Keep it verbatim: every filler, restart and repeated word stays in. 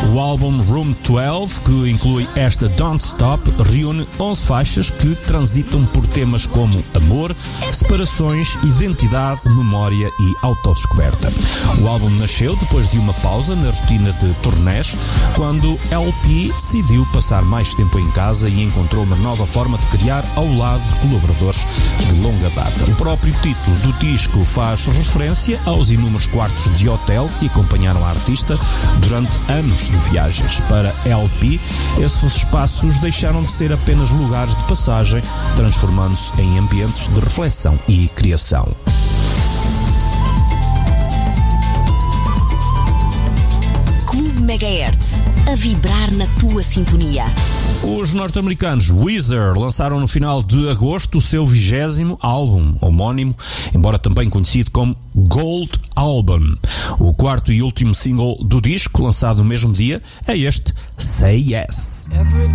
O álbum Room doze, que inclui esta Don't Stop, reúne onze faixas que transitam por temas como amor, separações, identidade, memória e autodescoberta. O álbum nasceu depois de uma pausa na rotina de turnés, quando L P decidiu passar mais tempo em casa e encontrou uma nova forma de criar ao lado de colaboradores de longa data. O próprio título do disco faz referência aos inúmeros quartos de hotel que acompanharam a artista durante anos de viagens. Para L P, esses espaços deixaram de ser apenas lugares de passagem, transformando-se em ambientes de reflexão e criação. Clube Megahertz, a vibrar na tua sintonia. Os norte-americanos Weezer lançaram no final de agosto o seu vigésimo álbum homónimo, embora também conhecido como Gold Album. O quarto e último single do disco, lançado no mesmo dia, é este Say Yes.